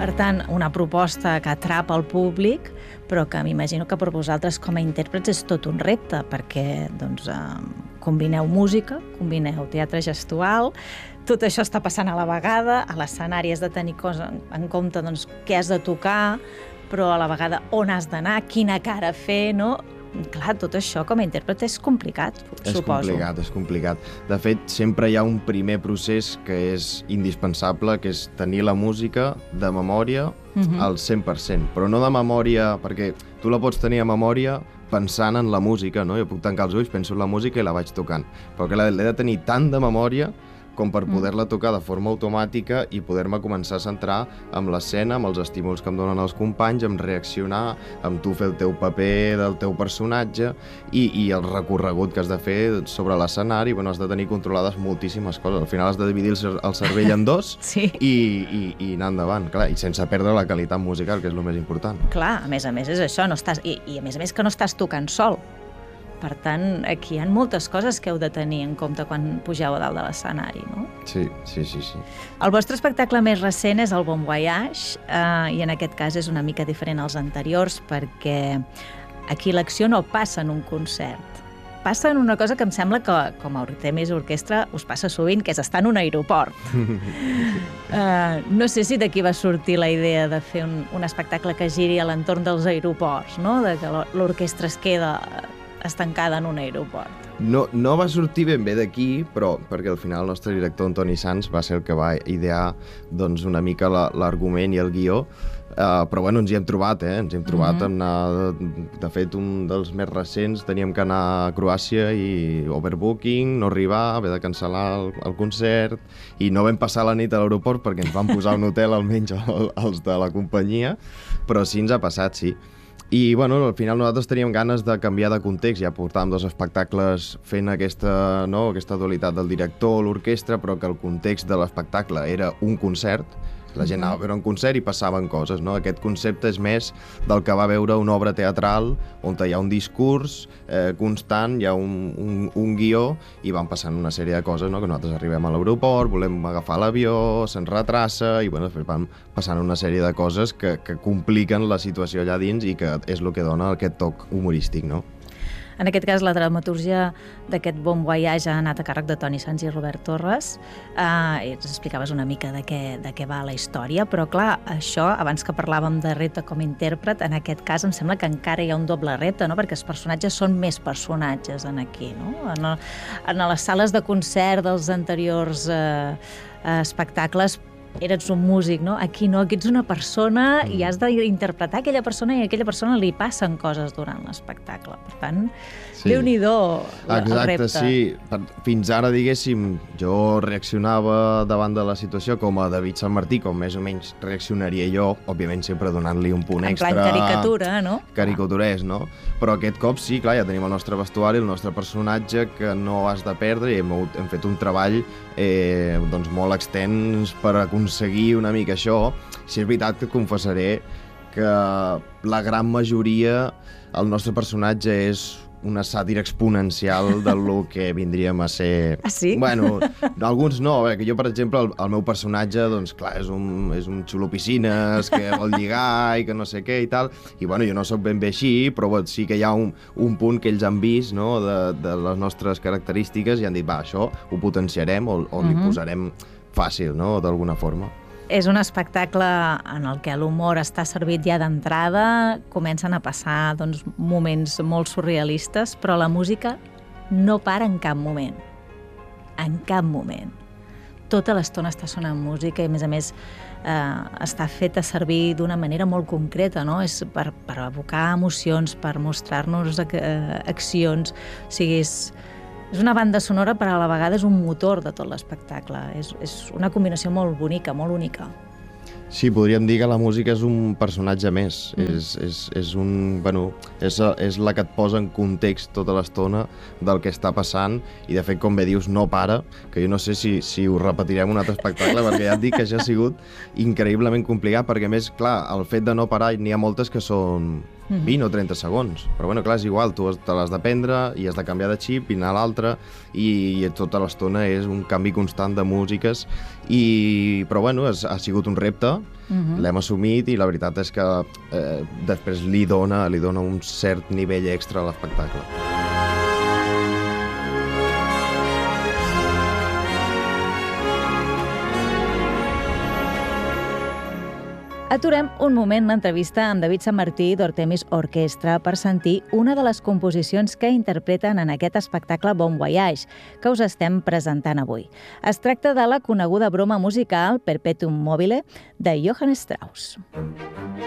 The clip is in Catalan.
Per tant, una proposta que atrapa el públic, però que m'imagino que per vosaltres com a intèrprets és tot un repte, perquè doncs, combineu música, combineu teatre gestual, tot això està passant a la vegada, a l'escenari has de tenir en compte doncs, què has de tocar, però a la vegada on has d'anar, quina cara fer, no? Clar, tot això com a intèrpret és complicat, suposo. És complicat. De fet, sempre hi ha un primer procés que és indispensable, que és tenir la música de memòria al 100%, però no de memòria, perquè tu la pots tenir a memòria pensant en la música, no? Jo puc tancar els ulls, penso en la música i la vaig tocant, però que l'he de tenir tant de memòria com per poder-la tocar de forma automàtica i poder-me començar a centrar amb l'escena, amb els estímuls que em donen els companys, amb reaccionar, amb tu fer el teu paper del teu personatge i el recorregut que has de fer sobre l'escenari. Bueno, has de tenir controlades moltíssimes coses. Al final has de dividir el cervell en dos sí. i anar endavant, clar, i sense perdre la qualitat musical, que és el més important. Clar, a més és això, no estàs, i a més que no estàs tocant sol. Per tant, aquí hi ha moltes coses que heu de tenir en compte quan pugeu a dalt de l'escenari, no? Sí. El vostre espectacle més recent és el Bon Voyage, i en aquest cas és una mica diferent als anteriors, perquè aquí l'acció no passa en un concert. Passa en una cosa que em sembla que, com a Artemis Orquestra, us passa sovint, que és estar en un aeroport. No sé si d'aquí va sortir la idea de fer un espectacle que giri a l'entorn dels aeroports, no? De que l'orquestra es queda estancada en un aeroport. No va sortir ben bé d'aquí, però perquè al final el nostre director, Antoni Sans, va ser el que va idear doncs, una mica l'argument i el guió, però bueno, ens hi hem trobat, ens hi hem trobat en anar, de fet, un dels més recents teníem que anar a Croàcia i overbooking, no arribar, haver de cancel·lar el concert, i no vam passar la nit a l'aeroport perquè ens van posar un hotel almenys els de la companyia, però sí ens ha passat, sí. I bueno, al final nosaltres teníem ganes de canviar de context, ja portàvem 2 espectacles fent aquesta dualitat del director, l'orquestra, però que el context de l'espectacle era un concert, la gent anava a veure un concert i passaven coses, no? Aquest concepte és més del que va veure una obra teatral on hi ha un discurs constant, hi ha un guió i van passant una sèrie de coses, no? Que nosaltres arribem a l'aeroport, volem agafar l'avió, se'ns retrassa i bueno, després van passant una sèrie de coses que compliquen la situació allà dins i que és el que dona aquest toc humorístic, no? En aquest cas, la dramatúrgia d'aquest Bon Voyage ha anat a càrrec de Toni Sans i Robert Torres. Ens explicaves una mica de què va la història, però clar, això, abans que parlàvem de repte com a intèrpret, en aquest cas em sembla que encara hi ha un doble repte, no? Perquè els personatges són més personatges en aquí, no? En les sales de concert dels anteriors espectacles eres un músic, no? Aquí no, aquí ets una persona i has d'interpretar aquella persona i a aquella persona li passen coses durant l'espectacle. Per tant, Déu-n'hi-do el repte. Exacte, sí. Fins ara, diguéssim, jo reaccionava davant de la situació com a David Sant Martí, com més o menys reaccionaria jo, òbviament sempre donant-li un punt extra. En plan caricatura, no? Caricaturès, no? Però aquest cop sí, clar, ja tenim el nostre vestuari, el nostre personatge que no has de perdre i hem fet un treball doncs molt extens per aconseguir una mica això. Si és veritat que et confessaré que la gran majoria, el nostre personatge és una sàtira exponencial del que vindríem a ser... Ah, sí? Bueno, alguns no, que jo, per exemple, el meu personatge, doncs, clar, és un xulo piscines que vol lligar i que no sé què i tal, i bueno, jo no sóc ben bé així, però sí que hi ha un punt que ells han vist, no?, de les nostres característiques i han dit, va, això ho potenciarem o li posarem fàcil, no?, d'alguna forma. És un espectacle en el que l'humor està servit ja d'entrada, comencen a passar doncs, moments molt surrealistes, però la música no para en cap moment. En cap moment. Tota l'estona està sonant música i, a més, està feta servir d'una manera molt concreta, no? És per evocar emocions, per mostrar-nos accions. O sigui, és una banda sonora, però a la vegada és un motor de tot l'espectacle. És una combinació molt bonica, molt única. Sí, podríem dir que la música és un personatge més. És la que et posa en context tota l'estona del que està passant i, de fet, com bé dius, no para, que jo no sé si ho repetirem un altre espectacle, perquè ja et dic que això ha sigut increïblement complicat, perquè, a més, clar, el fet de no parar, n'hi ha moltes que són 20 o 30 segons. Però bueno, clar, és igual, tu te l'has de prendre i has de canviar de xip i anar a l'altre i tota l'estona és un canvi constant de músiques però bueno, ha sigut un repte, l'hem assumit i la veritat és que després li dona un cert nivell extra a l'espectacle. Aturem un moment l'entrevista amb David Sanmartí d'Ortemis Orquestra per sentir una de les composicions que interpreten en aquest espectacle Bon Voyage, que us estem presentant avui. Es tracta de la coneguda broma musical Perpetuum mobile de Johann Strauss.